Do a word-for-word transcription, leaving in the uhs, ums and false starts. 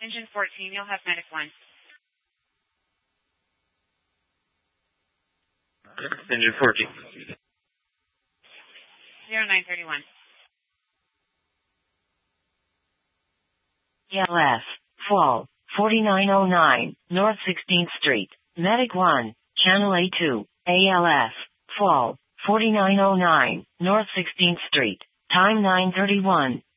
Engine fourteen, you'll have medic one. Engine fourteen. zero nine thirty-one. A L S, Fall, forty-nine oh nine, North sixteenth Street, Medic one, Channel A two, A L S, Fall, forty-nine oh nine, North sixteenth Street, time nine thirty-one.